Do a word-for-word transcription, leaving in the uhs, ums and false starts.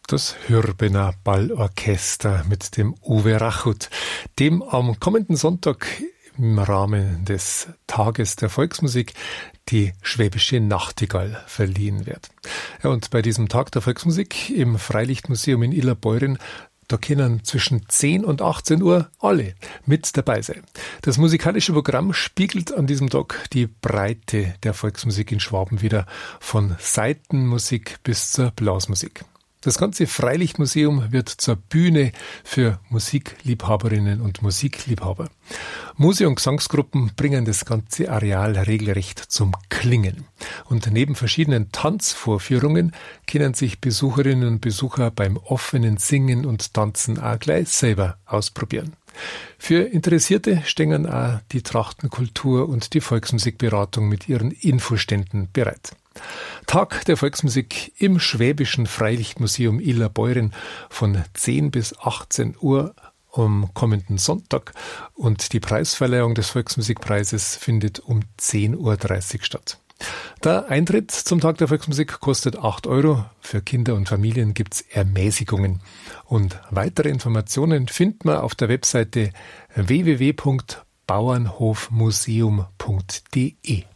Das Hürbener Ballorchester mit dem Uwe Rachut, dem am kommenden Sonntag im Rahmen des Tages der Volksmusik die Schwäbische Nachtigall verliehen wird. Ja, und bei diesem Tag der Volksmusik im Freilichtmuseum in Illerbeuren, da können zwischen zehn und achtzehn Uhr alle mit dabei sein. Das musikalische Programm spiegelt an diesem Tag die Breite der Volksmusik in Schwaben wider, von Saitenmusik bis zur Blasmusik. Das ganze Freilichtmuseum wird zur Bühne für Musikliebhaberinnen und Musikliebhaber. Musik- und Gesangsgruppen bringen das ganze Areal regelrecht zum Klingen. Und neben verschiedenen Tanzvorführungen können sich Besucherinnen und Besucher beim offenen Singen und Tanzen auch gleich selber ausprobieren. Für Interessierte stehen auch die Trachtenkultur und die Volksmusikberatung mit ihren Infoständen bereit. Tag der Volksmusik im Schwäbischen Freilichtmuseum Illerbeuren von zehn bis achtzehn Uhr am kommenden Sonntag, und die Preisverleihung des Volksmusikpreises findet um zehn Uhr dreißig statt. Der Eintritt zum Tag der Volksmusik kostet acht Euro. Für Kinder und Familien gibt's Ermäßigungen. Und weitere Informationen findet man auf der Webseite w w w punkt bauernhofmuseum punkt d e.